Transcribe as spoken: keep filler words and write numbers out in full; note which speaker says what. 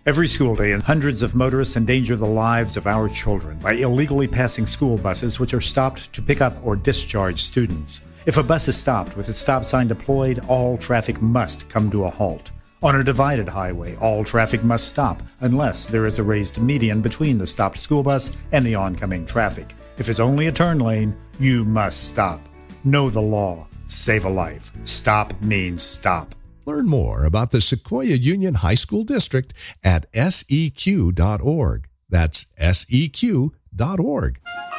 Speaker 1: Every school day, hundreds of motorists endanger the lives of our children by illegally passing school buses which are stopped to pick up or discharge students. If a bus is stopped with its stop sign deployed, all traffic must come to a halt. On a divided highway, all traffic must stop unless there is a raised median between the stopped school bus and the oncoming traffic. If it's only a turn lane, you must stop. Know the law. Save a life. Stop means stop.
Speaker 2: Learn more about the Sequoia Union High School District at S E Q dot org. That's S E Q dot org.